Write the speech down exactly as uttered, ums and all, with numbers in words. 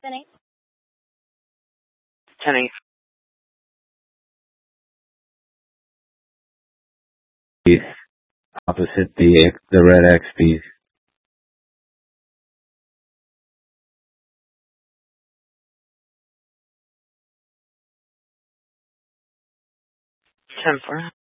ten eight. ten eight. Opposite the the red X P. ten four.